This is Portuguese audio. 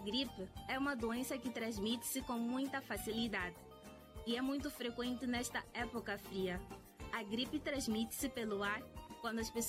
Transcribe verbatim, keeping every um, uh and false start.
gripe é uma doença que transmite-se com muita facilidade e é muito frequente nesta época fria. A gripe transmite-se pelo ar quando as pessoas